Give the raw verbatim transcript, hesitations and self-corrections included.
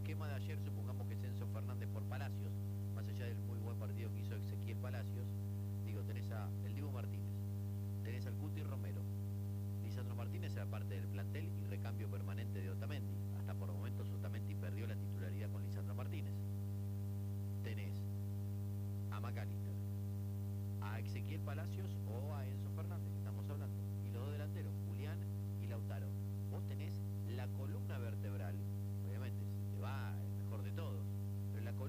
esquema de ayer, supongamos que Enzo Fernández por Palacios, más allá del muy buen partido que hizo Ezequiel Palacios, digo, tenés a el Dibu Martínez, tenés al Cuti Romero. Lisandro Martínez era parte del plantel y recambio permanente de Otamendi. Hasta por momentos Otamendi perdió la titularidad con Lisandro Martínez. Tenés a McAllister, a Ezequiel Palacios o